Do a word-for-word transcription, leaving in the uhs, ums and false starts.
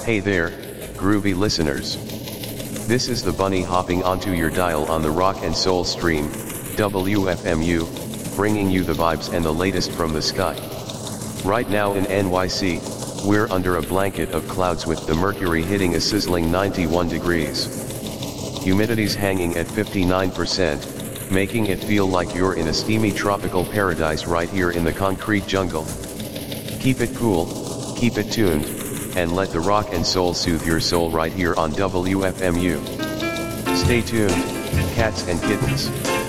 Hey there, groovy listeners. This is the bunny hopping onto your dial on the Rock and Soul stream, W F M U, bringing you the vibes and the latest from the sky. Right now in N Y C, we're under a blanket of clouds with the mercury hitting a sizzling ninety-one degrees. Humidity's hanging at fifty-nine percent, making it feel like you're in a steamy tropical paradise right here in the concrete jungle. Keep it cool, keep it tuned, and let the rock and soul soothe your soul right here on W F M U. Stay tuned, cats and kittens.